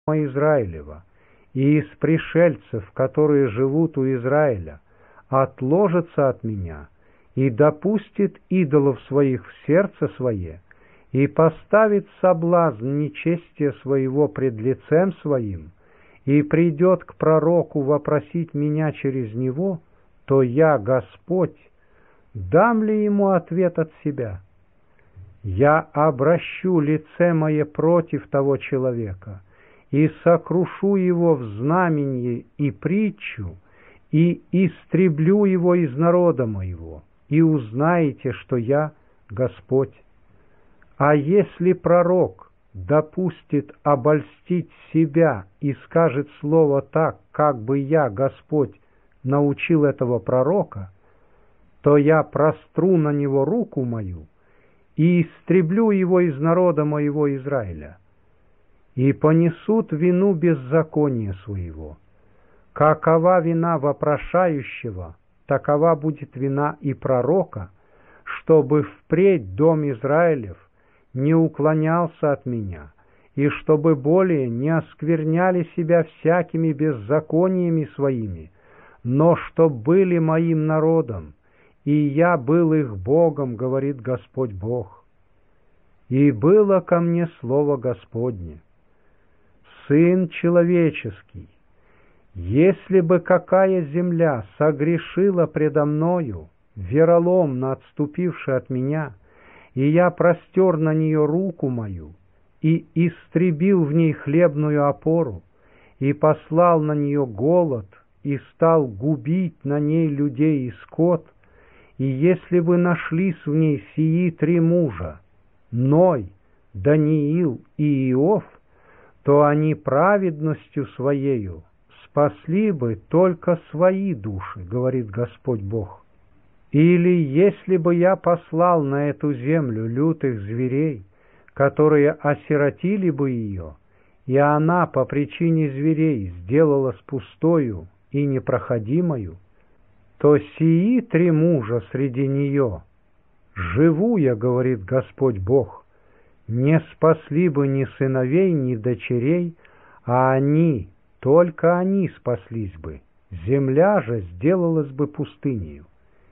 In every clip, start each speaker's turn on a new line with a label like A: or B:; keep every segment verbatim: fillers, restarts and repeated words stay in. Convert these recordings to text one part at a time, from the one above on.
A: Израилева и из пришельцев, которые живут у Израиля, отложится от меня и допустит идолов своих в сердце свое и поставит соблазн нечестия своего пред лицем своим и придет к пророку вопросить меня через него, то я, Господь, дам ли ему ответ от себя? Я обращу лице мое против того человека и сокрушу его в знаменье и притчу, и истреблю его из народа моего, и узнаете, что я Господь. А если пророк допустит обольстить себя и скажет слово так, как бы я, Господь, научил этого пророка, то я простру на него руку мою и истреблю его из народа моего Израиля, и понесут вину беззакония своего. Какова вина вопрошающего, такова будет вина и пророка, чтобы впредь дом Израилев не уклонялся от меня, и чтобы более не оскверняли себя всякими беззакониями своими, но чтоб были моим народом, и я был их Богом, говорит Господь Бог. И было ко мне слово Господне: Сын человеческий, если бы какая земля согрешила предо мною, вероломно отступивши от меня, и я простер на нее руку мою, и истребил в ней хлебную опору, и послал на нее голод, и стал губить на ней людей и скот, и если бы нашлись в ней сии три мужа, Ной, Даниил и Иов, то они праведностью своею спасли бы только свои души, говорит Господь Бог. Или если бы я послал на эту землю лютых зверей, которые осиротили бы ее, и она по причине зверей сделалась пустою и непроходимою, то сии три мужа среди нее, живу я, говорит Господь Бог, не спасли бы ни сыновей, ни дочерей, а они, только они спаслись бы, земля же сделалась бы пустынею.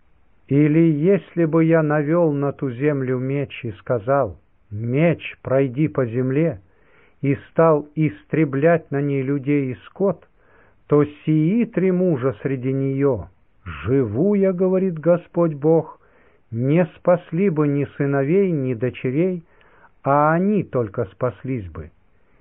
A: Или если бы я навел на ту землю меч и сказал: «Меч, пройди по земле», и стал истреблять на ней людей и скот, то сии три мужа среди нее, живу я, говорит Господь Бог, не спасли бы ни сыновей, ни дочерей, а они только спаслись бы.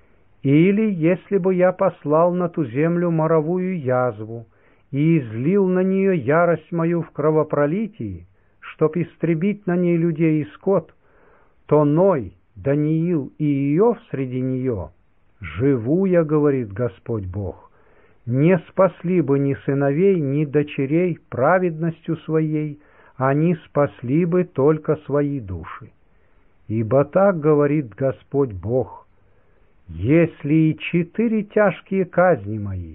A: Или если бы я послал на ту землю моровую язву и излил на нее ярость мою в кровопролитии, чтоб истребить на ней людей и скот, то Ной, Даниил и Иов среди нее, живу я, говорит Господь Бог, не спасли бы ни сыновей, ни дочерей праведностью своей, они спасли бы только свои души. Ибо так говорит Господь Бог: если и четыре тяжкие казни мои,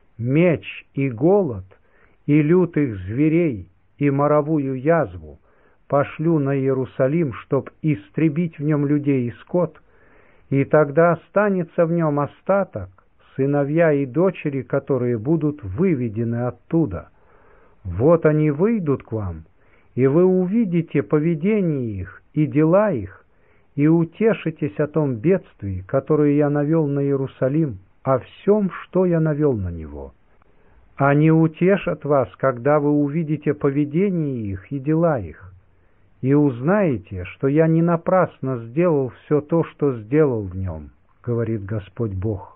A: меч и голод, и лютых зверей, и моровую язву пошлю на Иерусалим, чтоб истребить в нем людей и скот, и тогда останется в нем остаток, сыновья и дочери, которые будут выведены оттуда. Вот они выйдут к вам, и вы увидите поведение их и дела их, и утешитесь о том бедствии, которое я навел на Иерусалим, о всем, что я навел на него. Они утешат вас, когда вы увидите поведение их и дела их, и узнаете, что я не напрасно сделал все то, что сделал в нем, говорит Господь Бог.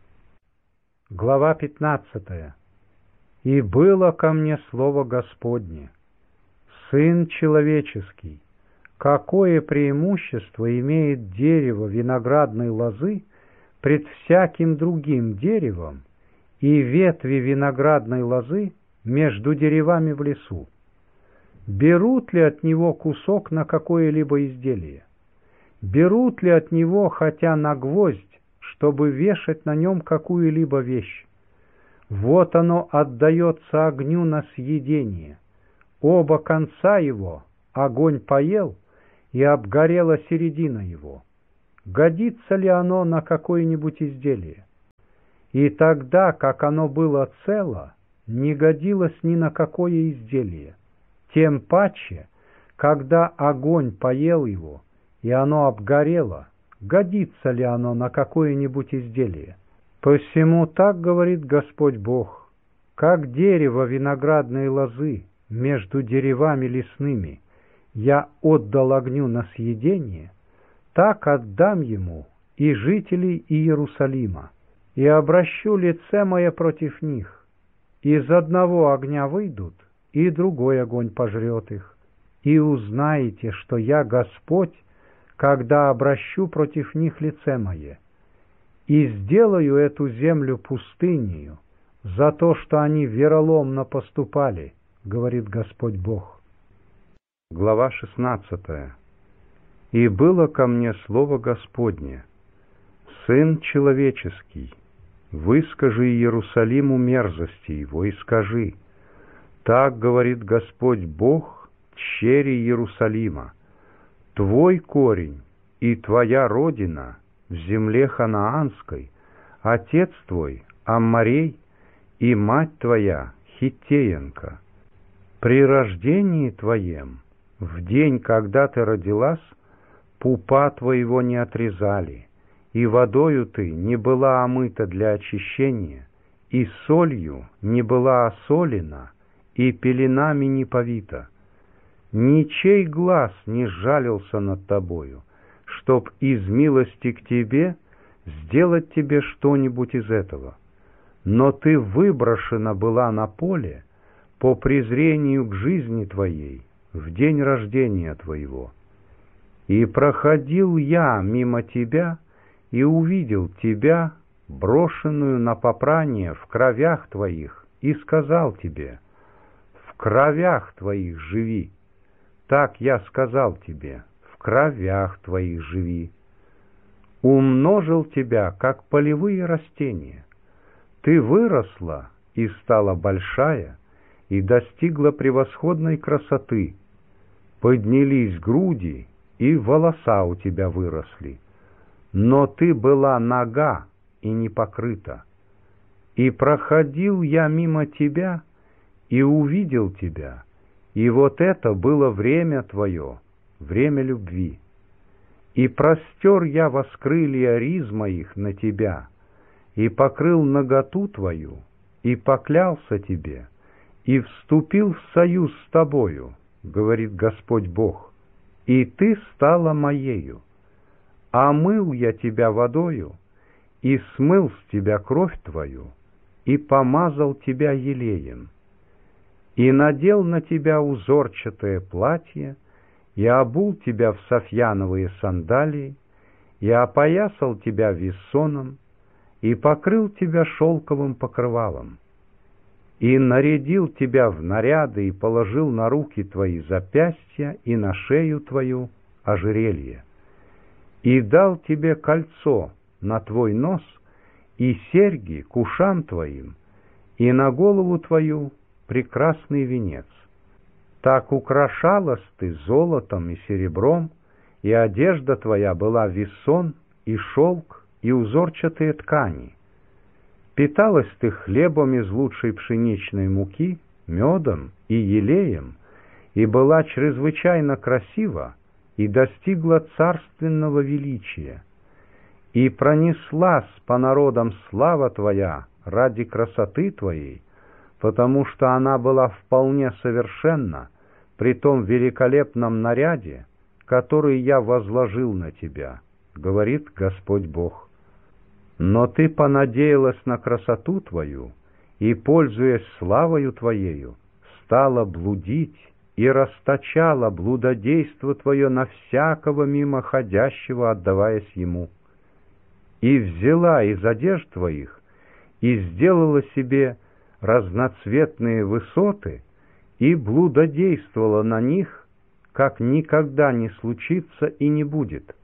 A: Глава пятнадцатая. И было ко мне слово Господне: Сын человеческий, какое преимущество имеет дерево виноградной лозы пред всяким другим деревом и ветви виноградной лозы между деревами в лесу? Берут ли от него кусок на какое-либо изделие? Берут ли от него хотя на гвоздь, чтобы вешать на нем какую-либо вещь? Вот оно отдается огню на съедение. Оба конца его огонь поел, и обгорела середина его. Годится ли оно на какое-нибудь изделие? и тогда, как оно было цело, не годилось ни на какое изделие. Тем паче, когда огонь поел его, и оно обгорело, годится ли оно на какое-нибудь изделие? Посему так говорит Господь Бог: как дерево виноградной лозы между деревами лесными я отдал огню на съедение, так отдам ему и жителей Иерусалима, и обращу лице мое против них. Из одного огня выйдут, и другой огонь пожрет их. И узнаете, что я Господь, когда обращу против них лице мое, и сделаю эту землю пустынею за то, что они вероломно поступали, говорит Господь Бог. Глава шестнадцатая. И было ко мне слово Господне: Сын человеческий, выскажи Иерусалиму мерзости его и скажи: так говорит Господь Бог чере Иерусалима: твой корень и твоя родина в земле ханаанской, отец твой Амморей и мать твоя Хиттеянка. При рождении твоем, в день, когда ты родилась, пупа твоего не отрезали, и водою ты не была омыта для очищения, и солью не была осолена, и пеленами не повита. Ничей глаз не сжалился над тобою, чтоб из милости к тебе сделать тебе что-нибудь из этого. Но ты выброшена была на поле по презрению к жизни твоей в день рождения твоего. И проходил я мимо тебя и увидел тебя, брошенную на попрание в кровях твоих, и сказал тебе: в кровях твоих живи. Так я сказал тебе: в кровях твоих живи. Умножил тебя, как полевые растения. Ты выросла и стала большая, и достигла превосходной красоты. Поднялись груди, и волоса у тебя выросли. Но ты была нага и не покрыта. И проходил я мимо тебя, и увидел тебя, и вот это было время твое, время любви. И простер я воскрылья риз моих на тебя, и покрыл наготу твою, и поклялся тебе, и вступил в союз с тобою, говорит Господь Бог, и ты стала моею. Омыл я тебя водою, и смыл с тебя кровь твою, и помазал тебя елеем, и надел на тебя узорчатое платье, и обул тебя в софьяновые сандалии, и опоясал тебя вессоном, и покрыл тебя шелковым покрывалом, и нарядил тебя в наряды, и положил на руки твои запястья, и на шею твою ожерелье, и дал тебе кольцо на твой нос, и серьги к ушам твоим, и на голову твою прекрасный венец. Так украшалась ты золотом и серебром, и одежда твоя была вессон, и шелк, и узорчатые ткани. Питалась ты хлебом из лучшей пшеничной муки, медом и елеем, и была чрезвычайно красива, и достигла царственного величия. И пронеслась по народам слава твоя ради красоты твоей, потому что она была вполне совершенна при том великолепном наряде, который я возложил на тебя, говорит Господь Бог. Но ты понадеялась на красоту твою, и, пользуясь славою твоею, стала блудить и расточала блудодейство твое на всякого мимоходящего, отдаваясь ему. И взяла из одежд твоих, и сделала себе разноцветные высоты, и блудодействовала на них, как никогда не случится и не будет.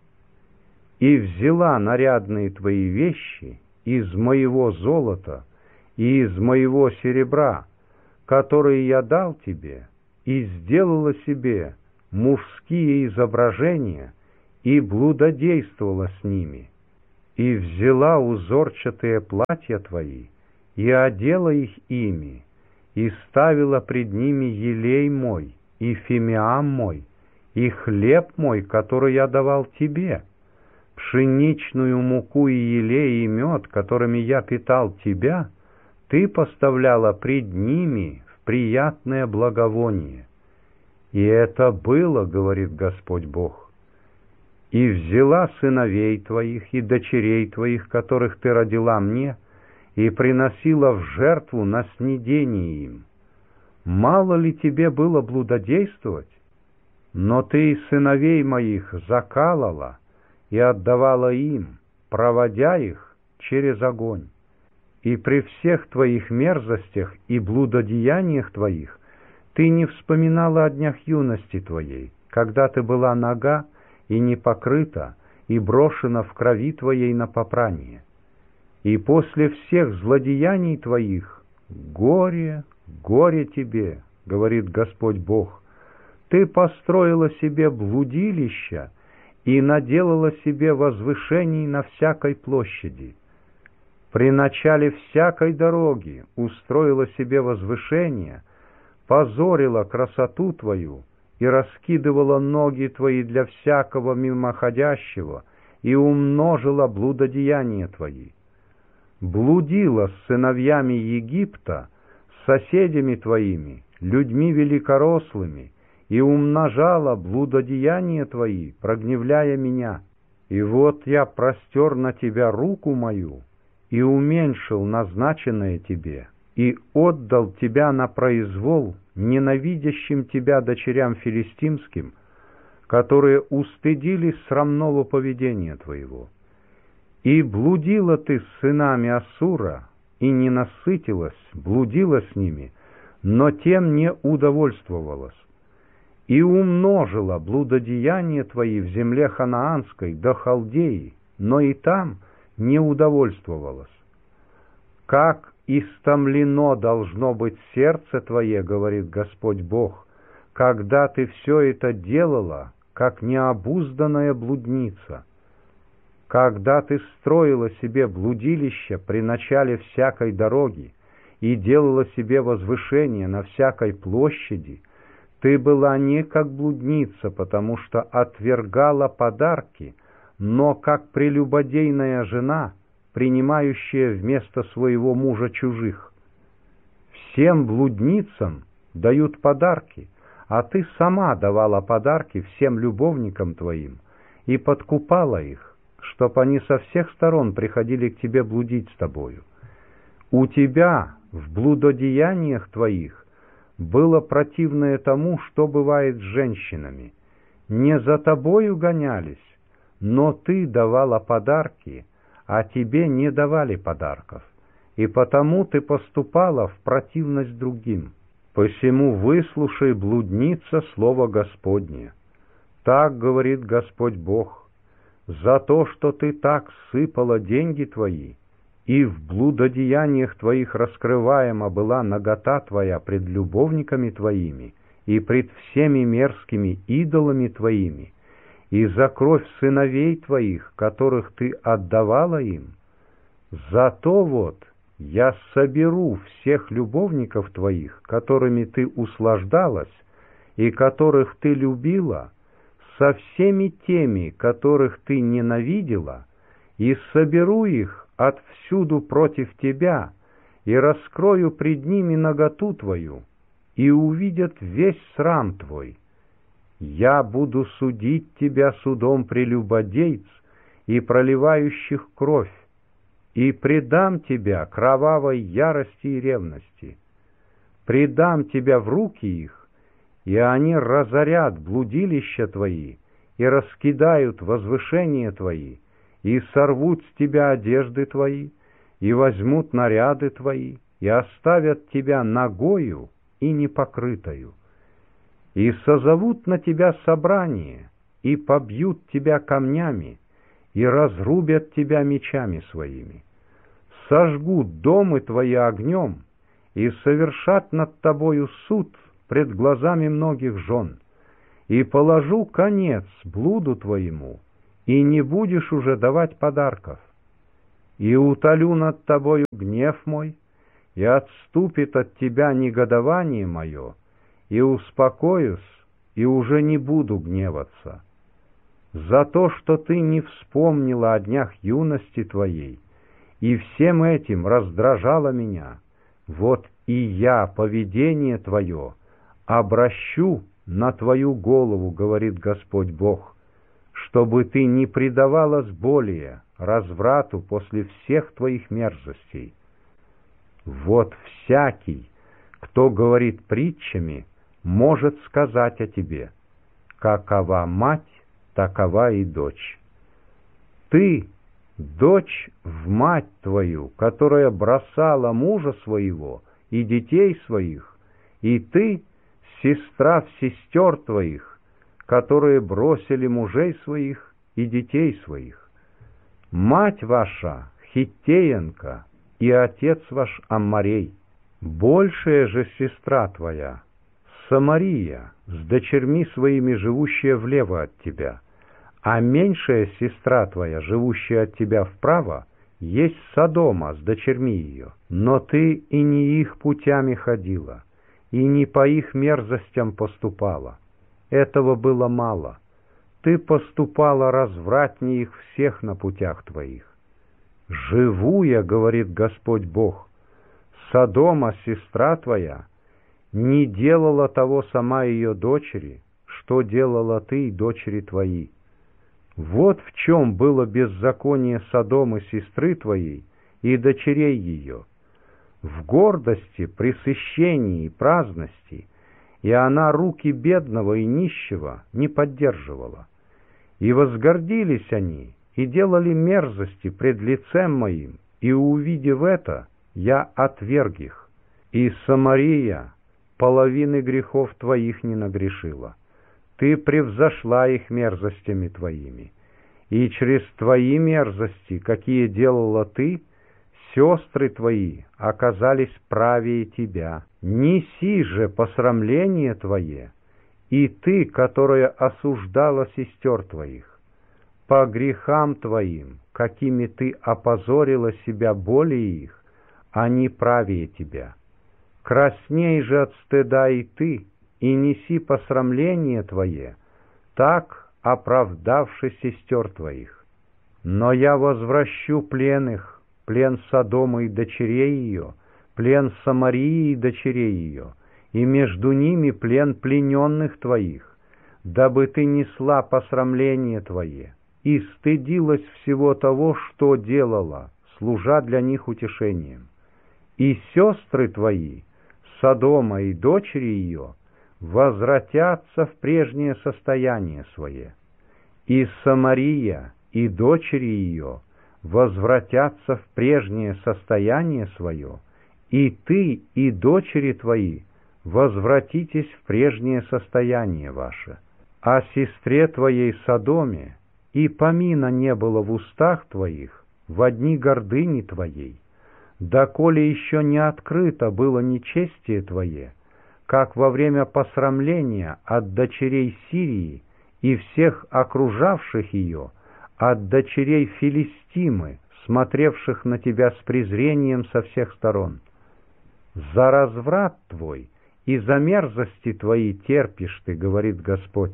A: И взяла нарядные твои вещи из моего золота и из моего серебра, которые я дал тебе, и сделала себе мужские изображения, и блудодействовала с ними. и взяла узорчатые платья твои, и одела их ими, и ставила пред ними елей мой, и фимиам мой, и хлеб мой, который я давал тебе, пшеничную муку и елей и мед, которыми я питал тебя, ты поставляла пред ними в приятное благовоние. И это было, говорит Господь Бог. И взяла сыновей твоих и дочерей твоих, которых ты родила мне, и приносила в жертву на снедение им. Мало ли тебе было блудодействовать? Но ты и сыновей моих закалала и отдавала им, проводя их через огонь. И при всех твоих мерзостях и блудодеяниях твоих ты не вспоминала о днях юности твоей, когда ты была нага и не покрыта, и брошена в крови твоей на попрание. И после всех злодеяний твоих горе, горе тебе, говорит Господь Бог, ты построила себе блудилища и наделала себе возвышений на всякой площади. При начале всякой дороги устроила себе возвышение, позорила красоту твою и раскидывала ноги твои для всякого мимоходящего и умножила блудодеяния твои. Блудила с сыновьями Египта, с соседями твоими, людьми великорослыми, и умножала блудодеяния твои, прогневляя меня. И вот я простер на тебя руку мою, и уменьшил назначенное тебе, и отдал тебя на произвол ненавидящим тебя дочерям филистимским, которые устыдились срамного поведения твоего. И блудила ты с сынами Ассура, и не насытилась, блудила с ними, но тем не удовольствовалась. И умножила блудодеяния твои в земле ханаанской до Халдеи, но и там не удовольствовалась. Как истомлено должно быть сердце твое, говорит Господь Бог, когда ты все это делала, как необузданная блудница. Когда ты строила себе блудилище при начале всякой дороги и делала себе возвышение на всякой площади, ты была не как блудница, потому что отвергала подарки, но как прелюбодейная жена, принимающая вместо своего мужа чужих. Всем блудницам дают подарки, а ты сама давала подарки всем любовникам твоим и подкупала их, чтоб они со всех сторон приходили к тебе блудить с тобою. У тебя в блудодеяниях твоих было противное тому, что бывает с женщинами. Не за тобою гонялись, но ты давала подарки, а тебе не давали подарков, и потому ты поступала в противность другим. Посему выслушай, блудница, слово Господне. Так говорит Господь Бог: за то, что ты так сыпала деньги твои, и в блудодеяниях твоих раскрываема была нагота твоя пред любовниками твоими и пред всеми мерзкими идолами твоими, и за кровь сыновей твоих, которых ты отдавала им, зато вот я соберу всех любовников твоих, которыми ты услаждалась и которых ты любила, со всеми теми, которых ты ненавидела, и соберу их отвсюду против тебя, и раскрою пред ними наготу твою, и увидят весь срам твой. Я буду судить тебя судом прелюбодейц и проливающих кровь, и предам тебя кровавой ярости и ревности. Предам тебя в руки их, и они разорят блудилища твои, и раскидают возвышения твои, и сорвут с тебя одежды твои, и возьмут наряды твои, и оставят тебя нагою и непокрытою, и созовут на тебя собрание, и побьют тебя камнями, и разрубят тебя мечами своими, сожгут домы твои огнем, и совершат над тобою суд пред глазами многих жен, и положу конец блуду твоему, и не будешь уже давать подарков, и утолю над тобою гнев мой, и отступит от тебя негодование мое, и успокоюсь, и уже не буду гневаться. За то, что ты не вспомнила о днях юности твоей, и всем этим раздражала меня, вот и я поведение твое обращу на твою голову, говорит Господь Бог, чтобы ты не предавалась более разврату после всех твоих мерзостей. Вот всякий, кто говорит притчами, может сказать о тебе: какова мать, такова и дочь. Ты, дочь, в мать твою, которая бросала мужа своего и детей своих, и ты, сестра в сестер твоих, которые бросили мужей своих и детей своих. Мать ваша хиттеянка, и отец ваш Амморей. Большая же сестра твоя Самария, с дочерьми своими, живущая влево от тебя, а меньшая сестра твоя, живущая от тебя вправо, есть Содома с дочерьми ее. Но ты и не их путями ходила, и не по их мерзостям поступала. Этого было мало. Ты поступала развратнее их всех на путях твоих. Живу я, говорит Господь Бог, Содома, сестра твоя, не делала того сама ее дочери, что делала ты и дочери твои. Вот в чем было беззаконие Содомы, сестры твоей, и дочерей ее. В гордости, пресыщении и праздности, и она руки бедного и нищего не поддерживала. И возгордились они, и делали мерзости пред лицем моим, и, увидев это, я отверг их. И Самария половины грехов твоих не нагрешила. Ты превзошла их мерзостями твоими. И через твои мерзости, какие делала ты, сестры твои оказались правее тебя. Неси же посрамление твое, и ты, которая осуждала сестер твоих. По грехам твоим, какими ты опозорила себя более их, они правее тебя. Красней же от стыда и ты, и неси посрамление твое, так оправдавши сестер твоих. Но я возвращу плен их, плен Содома и дочерей ее, плен Самарии и дочерей ее, и между ними плен плененных твоих, дабы ты несла посрамление твое и стыдилась всего того, что делала, служа для них утешением. И сестры твои, Содома и дочери ее, возвратятся в прежнее состояние свое. И Самария и дочери ее возвратятся в прежнее состояние свое, и ты и дочери твои возвратитесь в прежнее состояние ваше. А сестре твоей Содоме и помина не было в устах твоих, в одни гордыни твоей, доколе еще не открыто было нечестие твое, как во время посрамления от дочерей Сирии и всех окружавших ее, от дочерей Филистимы, смотревших на тебя с презрением со всех сторон. За разврат твой и за мерзости твои терпишь ты, говорит Господь.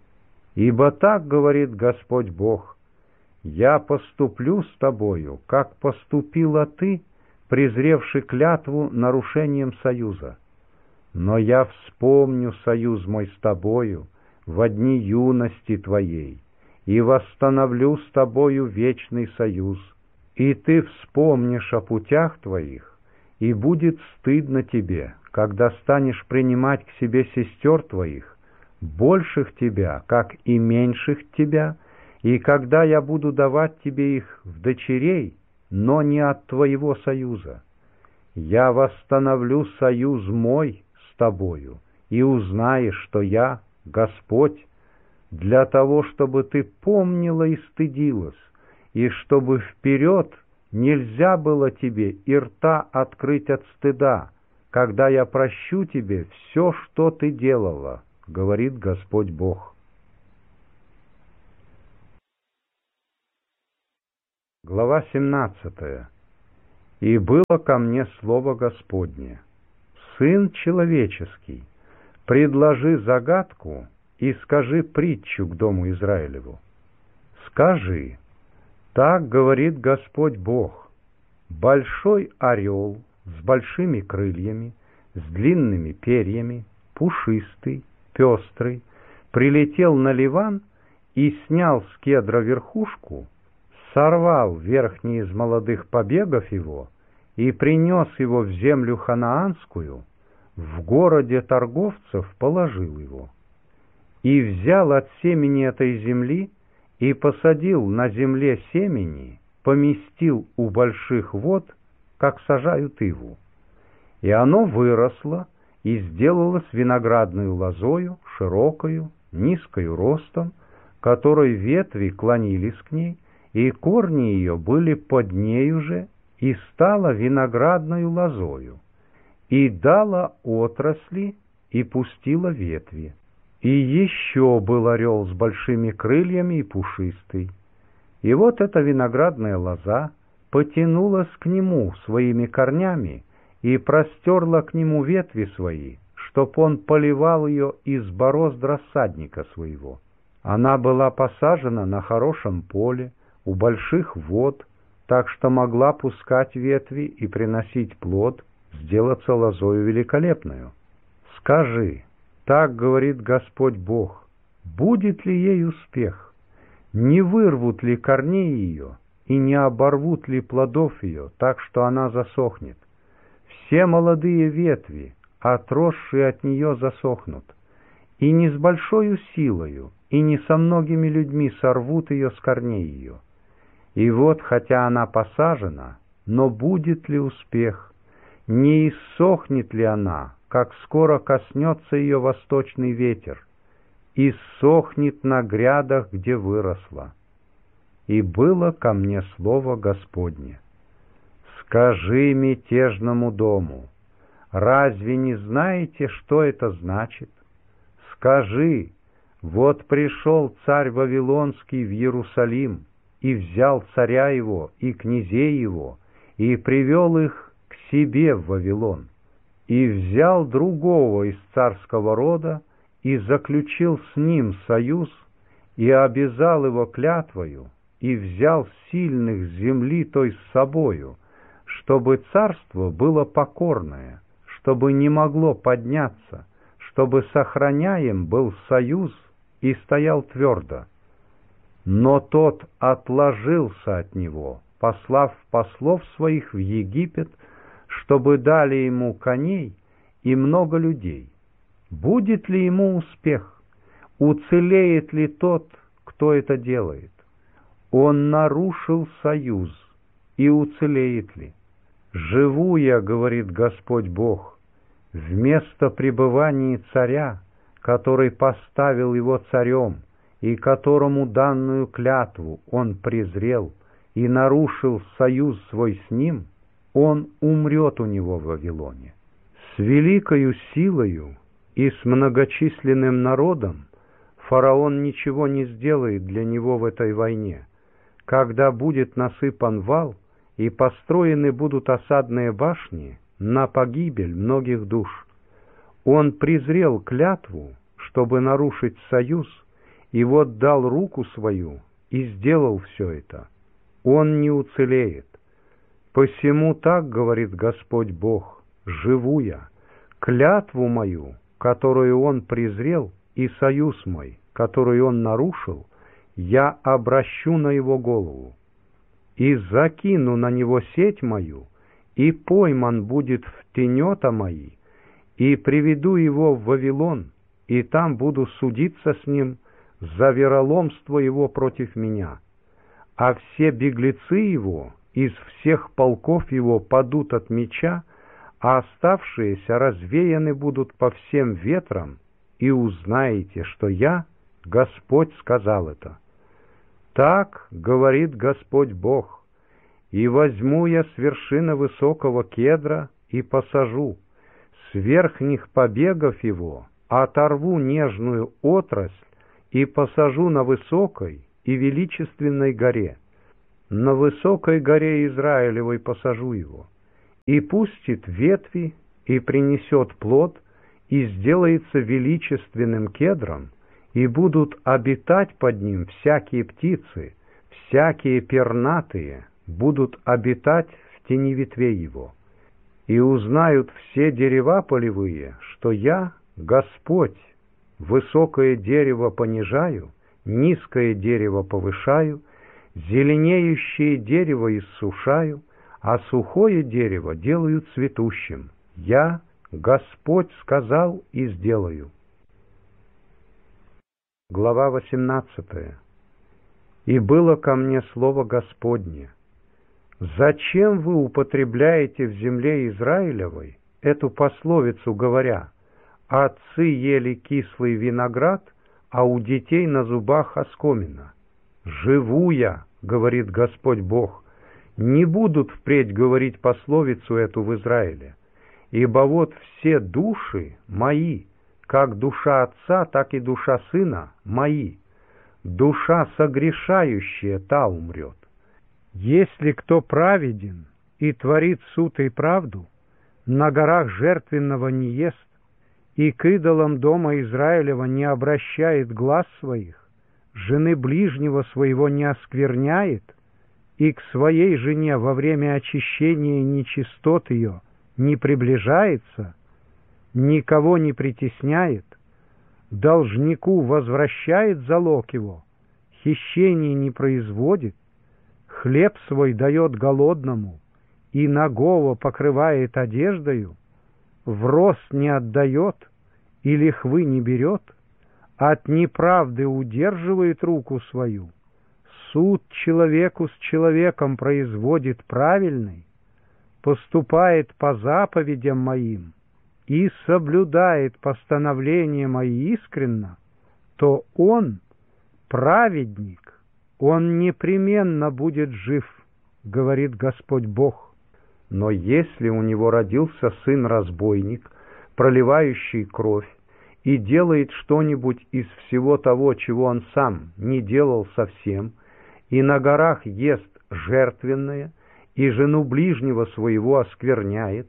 A: Ибо так говорит Господь Бог: я поступлю с тобою, как поступила ты, презревши клятву нарушением союза. Но я вспомню союз мой с тобою во дни юности твоей, и восстановлю с тобою вечный союз. И ты вспомнишь о путях твоих, и будет стыдно тебе, когда станешь принимать к себе сестер твоих, больших тебя, как и меньших тебя, и когда я буду давать тебе их в дочерей, но не от твоего союза. Я восстановлю союз мой с тобою, и узнаешь, что я Господь, для того, чтобы ты помнила и стыдилась, и чтобы вперед нельзя было тебе и рта открыть от стыда, когда я прощу тебе все, что ты делала, говорит Господь Бог. Глава семнадцатая. «И было ко мне слово Господне: Сын человеческий, предложи загадку и скажи притчу к дому Израилеву. Скажи: так говорит Господь Бог, большой орел с большими крыльями, с длинными перьями, пушистый, пестрый, прилетел на Ливан и снял с кедра верхушку, сорвал верхний из молодых побегов его и принес его в землю ханаанскую, в городе торговцев положил его. И взял от семени этой земли и посадил на земле семени, поместил у больших вод, как сажают иву. И оно выросло и сделалось виноградную лозою, широкою, низкою ростом, которой ветви клонились к ней, и корни ее были под нею же, и стала виноградною лозою, и дала отрасли, и пустила ветви. И еще был орел с большими крыльями и пушистый. И вот эта виноградная лоза потянулась к нему своими корнями и простерла к нему ветви свои, чтоб он поливал ее из борозд рассадника своего. Она была посажена на хорошем поле, у больших вод, так что могла пускать ветви и приносить плод, сделаться лозою великолепную. Скажи: так говорит Господь Бог, будет ли ей успех? Не вырвут ли корней ее и не оборвут ли плодов ее, так что она засохнет? Все молодые ветви, отросшие от нее, засохнут, и не с большою силою, и не со многими людьми сорвут ее с корней ее. И вот, хотя она посажена, но будет ли успех? Не иссохнет ли она, как скоро коснется ее восточный ветер? Иссохнет на грядах, где выросла. И было ко мне слово Господне: скажи мятежному дому, разве не знаете, что это значит? Скажи: вот пришел царь Вавилонский в Иерусалим, и взял царя его и князей его, и привел их к себе в Вавилон, и взял другого из царского рода, и заключил с ним союз, и обязал его клятвою, и взял сильных с земли той с собою, чтобы царство было покорное, чтобы не могло подняться, чтобы сохраняем был союз и стоял твердо. Но тот отложился от него, послав послов своих в Египет, чтобы дали ему коней и много людей. Будет ли ему успех? Уцелеет ли тот, кто это делает? Он нарушил союз, и уцелеет ли? Живу я, говорит Господь Бог, вместо пребывания царя, который поставил его царем, и которому данную клятву он презрел и нарушил союз свой с ним, он умрет у него в Вавилоне. С великою силою и с многочисленным народом фараон ничего не сделает для него в этой войне, когда будет насыпан вал и построены будут осадные башни на погибель многих душ. Он презрел клятву, чтобы нарушить союз, и вот дал руку свою и сделал все это. Он не уцелеет. Посему так говорит Господь Бог: живу я, клятву мою, которую он презрел, и союз мой, который он нарушил, я обращу на его голову, и закину на него сеть мою, и пойман будет в тенета мои, и приведу его в Вавилон, и там буду судиться с ним за вероломство его против меня. А все беглецы его из всех полков его падут от меча, а оставшиеся развеяны будут по всем ветрам, и узнаете, что я, Господь, сказал это. Так говорит Господь Бог: и возьму я с вершины высокого кедра и посажу, с верхних побегов его оторву нежную отрасль и посажу на высокой и величественной горе. на высокой горе Израилевой посажу его, и пустит ветви, и принесет плод, и сделается величественным кедром, и будут обитать под ним всякие птицы, всякие пернатые будут обитать в тени ветвей его. И узнают все дерева полевые, что я, Господь, высокое дерево понижаю, низкое дерево повышаю, зеленеющее дерево иссушаю, а сухое дерево делаю цветущим. Я, Господь, сказал и сделаю. Глава восемнадцатая. И было ко мне слово Господне: зачем вы употребляете в земле Израилевой эту пословицу, говоря: отцы ели кислый виноград, а у детей на зубах оскомина? Живу я, говорит Господь Бог, не будут впредь говорить пословицу эту в Израиле, ибо вот все души мои, как душа отца, так и душа сына мои. Душа согрешающая, та умрет. Если кто праведен и творит суд и правду, на горах жертвенного не ест, и к идолам дома Израилева не обращает глаз своих, жены ближнего своего не оскверняет, и к своей жене во время очищения нечистот ее не приближается, никого не притесняет, должнику возвращает залог его, хищение не производит, хлеб свой дает голодному и нагого покрывает одеждою, в рост не отдает и лихвы не берет, от неправды удерживает руку свою, суд человеку с человеком производит правильный, поступает по заповедям моим и соблюдает постановления мои искренно, то он праведник, он непременно будет жив, говорит Господь Бог. Но если у него родился сын-разбойник, проливающий кровь, и делает что-нибудь из всего того, чего он сам не делал совсем, и на горах ест жертвенное, и жену ближнего своего оскверняет,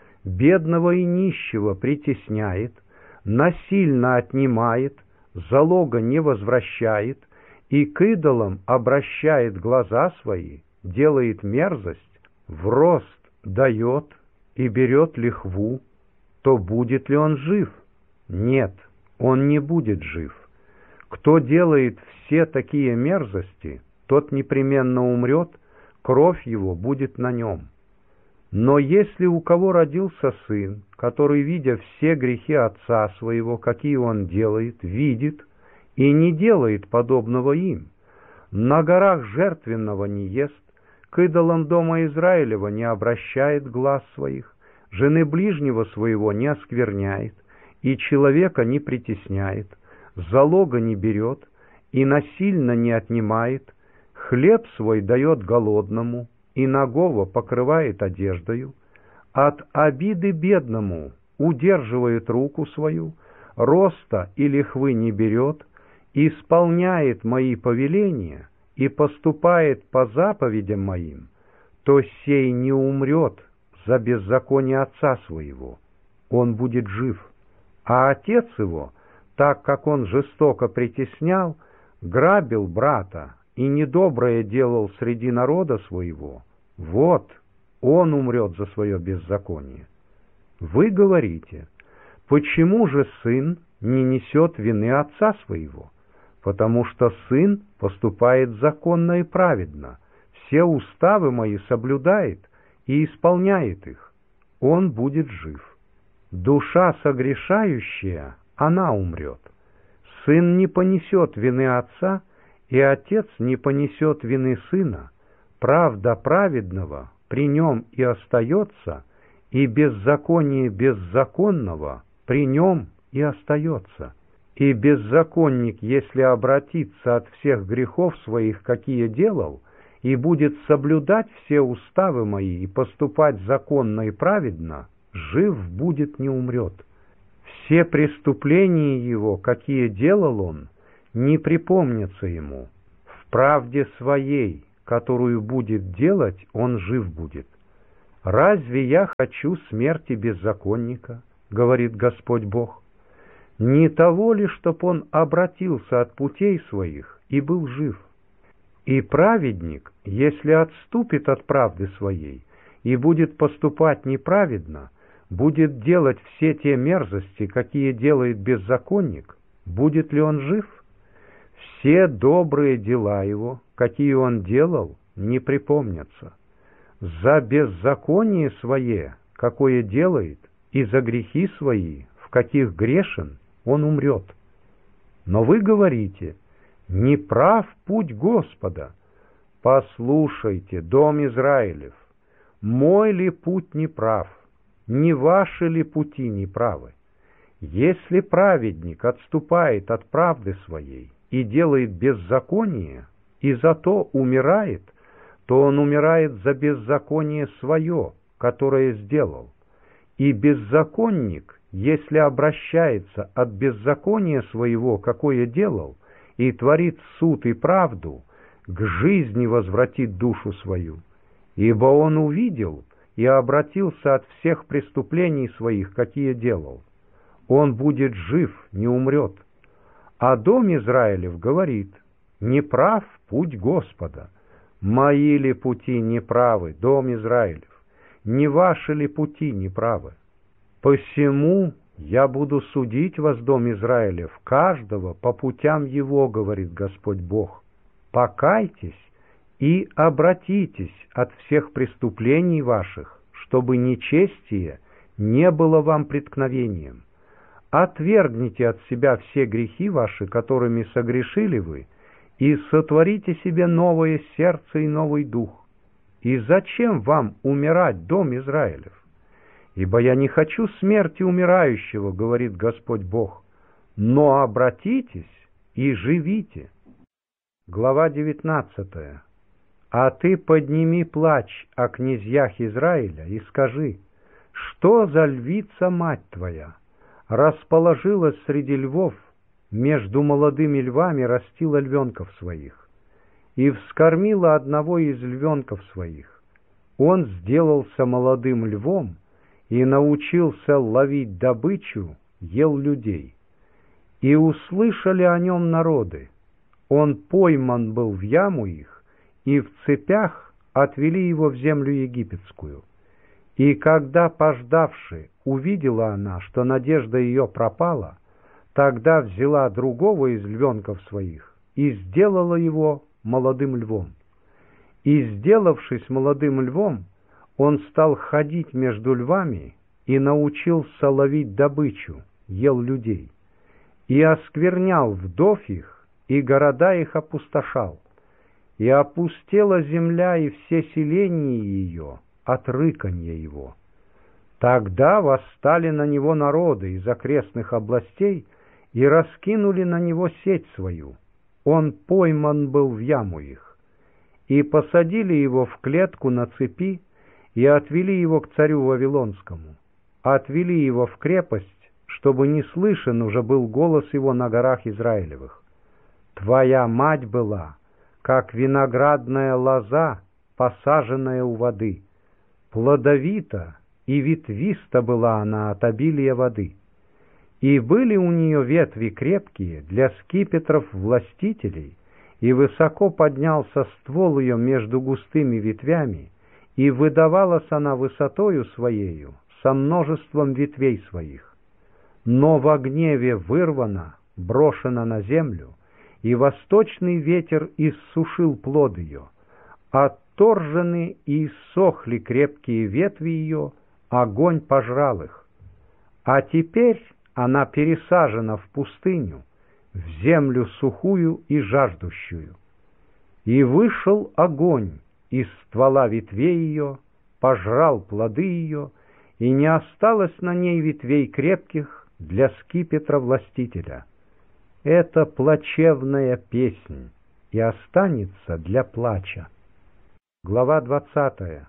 A: бедного и нищего притесняет, насильно отнимает, залога не возвращает, и к идолам обращает глаза свои, делает мерзость, в рост дает и берет лихву, то будет ли он жив? Нет, он не будет жив. Кто делает все такие мерзости, тот непременно умрет, кровь его будет на нем. Но если у кого родился сын, который, видя все грехи отца своего, какие он делает, видит и не делает подобного им, на горах жертвенного не ест, к идолам дома Израилева не обращает глаз своих, жены ближнего своего не оскверняет, и человека не притесняет, залога не берет, и насильно не отнимает, хлеб свой дает голодному, и нагого покрывает одеждою, от обиды бедному удерживает руку свою, роста и лихвы не берет, исполняет мои повеления и поступает по заповедям моим, то сей не умрет за беззаконие отца своего, он будет жив. А отец его, так как он жестоко притеснял, грабил брата и недоброе делал среди народа своего, вот он умрет за свое беззаконие. Вы говорите: почему же сын не несет вины отца своего? Потому что сын поступает законно и праведно, все уставы мои соблюдает и исполняет их, он будет жив. Душа согрешающая, она умрет. Сын не понесет вины отца, и отец не понесет вины сына. Правда праведного при нем и остается, и беззаконие беззаконного при нем и остается. И беззаконник, если обратится от всех грехов своих, какие делал, и будет соблюдать все уставы мои и поступать законно и праведно, жив будет, не умрет. Все преступления его, какие делал он, не припомнятся ему. В правде своей, которую будет делать, он жив будет. «Разве я хочу смерти беззаконника, — говорит Господь Бог, — не того ли, чтоб он обратился от путей своих и был жив? И праведник, если отступит от правды своей и будет поступать неправедно, будет делать все те мерзости, какие делает беззаконник, будет ли он жив? Все добрые дела его, какие он делал, не припомнятся. За беззаконие свое, какое делает, и за грехи свои, в каких грешен, он умрет. Но вы говорите: не прав путь Господа. Послушайте, дом Израилев, мой ли путь не прав, не ваши ли пути не правы? Если праведник отступает от правды своей и делает беззаконие, и зато умирает, то он умирает за беззаконие свое, которое сделал. И беззаконник, если обращается от беззакония своего, какое делал, и творит суд и правду, к жизни возвратит душу свою, ибо он увидел и обратился от всех преступлений своих, какие делал. Он будет жив, не умрет. А дом Израилев говорит: не прав путь Господа. Мои ли пути неправы, дом Израилев? Не ваши ли пути неправы? Посему я буду судить вас, дом Израилев, каждого по путям его, говорит Господь Бог. Покайтесь и обратитесь от всех преступлений ваших, чтобы нечестие не было вам преткновением. Отвергните от себя все грехи ваши, которыми согрешили вы, и сотворите себе новое сердце и новый дух. И зачем вам умирать, дом Израилев? Ибо я не хочу смерти умирающего, говорит Господь Бог, но обратитесь и живите. Глава девятнадцатая. А ты подними плач о князьях Израиля и скажи: что за львица мать твоя? Расположилась среди львов, между молодыми львами растила львенков своих, и вскормила одного из львенков своих. Он сделался молодым львом и научился ловить добычу, ел людей. И услышали о нем народы. Он пойман был в яму их, и в цепях отвели его в землю египетскую. И когда, пождавши, увидела она, что надежда ее пропала, тогда взяла другого из львенков своих и сделала его молодым львом. И, сделавшись молодым львом, он стал ходить между львами и научился ловить добычу, ел людей, и осквернял вдов их, и города их опустошал, и опустела земля и все селения ее от рыканья его. Тогда восстали на него народы из окрестных областей и раскинули на него сеть свою. Он пойман был в яму их. И посадили его в клетку на цепи, и отвели его к царю Вавилонскому. Отвели его в крепость, чтобы не слышен уже был голос его на горах Израилевых. Твоя мать была, как виноградная лоза, посаженная у воды. Плодовита и ветвиста была она от обилия воды. И были у нее ветви крепкие для скипетров властителей, и высоко поднялся ствол ее между густыми ветвями, и выдавалась она высотою своею со множеством ветвей своих. Но во гневе вырвана, брошена на землю, и восточный ветер иссушил плод ее. Отторжены и иссохли крепкие ветви ее, огонь пожрал их. А теперь она пересажена в пустыню, в землю сухую и жаждущую. И вышел огонь из ствола ветвей ее, пожрал плоды ее, и не осталось на ней ветвей крепких для скипетра властителя. Это плачевная песнь, и останется для плача. Глава двадцатая.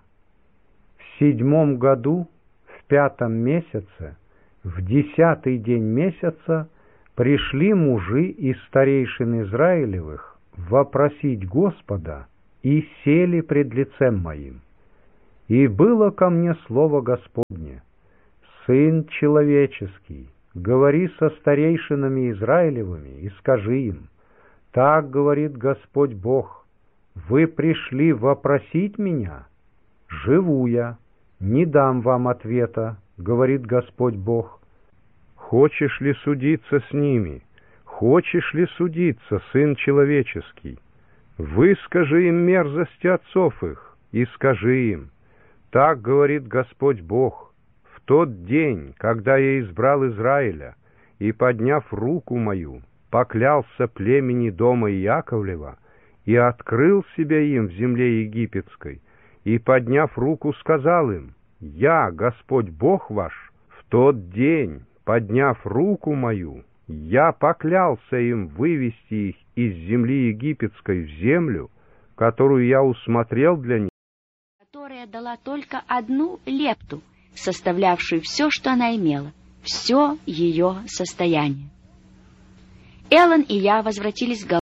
A: В седьмом году, в пятом месяце, в десятый день месяца пришли мужи из старейшин Израилевых вопросить Господа и сели пред лицем моим. И было ко мне слово Господне: Сын человеческий, говори со старейшинами Израилевыми и скажи им: так говорит Господь Бог, вы пришли вопросить меня? Живу я, не дам вам ответа, говорит Господь Бог. Хочешь ли судиться с ними? Хочешь ли судиться, Сын человеческий? Выскажи им мерзости отцов их, и скажи им: так говорит Господь Бог, в тот день, когда я избрал Израиля, и, подняв руку мою, поклялся племени дома Иаковлева, и открыл себя им в земле египетской, и, подняв руку, сказал им: я, Господь Бог ваш, в тот день, подняв руку мою, я поклялся им вывести их из земли египетской в землю, которую я усмотрел для них,
B: которая дала только одну лепту, составлявшую все, что она имела, все ее состояние. Эллен и я возвратились в